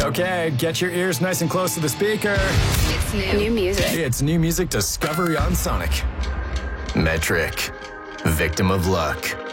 Okay, get your ears nice and close to the speaker. It's new music. It's new music discovery on Sonic. Metric, victim of luck.